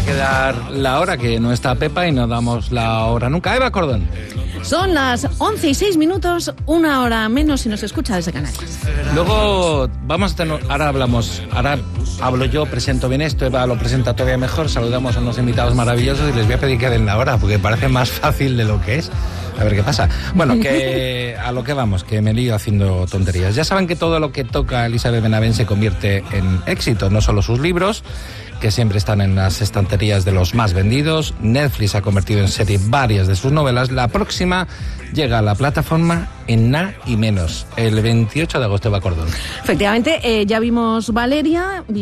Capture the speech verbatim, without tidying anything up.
a quedar la hora, que no está Pepa y no damos la hora nunca. Eva Cordón. Son las once y seis minutos, una hora menos si nos escucha desde Canarias. Luego vamos a tener, ahora hablamos, ahora hablo yo, presento bien esto, Eva lo presenta todavía mejor, saludamos a unos invitados maravillosos y les voy a pedir que den la hora, porque parece más fácil de lo que es. A ver qué pasa. Bueno, que a lo que vamos, que me lío haciendo tonterías. Ya saben que todo lo que toca Elizabeth Benavent se convierte en éxito, no solo sus libros, que siempre están en las estanterías de los más vendidos. Netflix ha convertido en serie varias de sus novelas. La próxima llega a la plataforma en nada y menos, el veintiocho de agosto, Eva Cordón. Efectivamente, eh, ya vimos Valeria.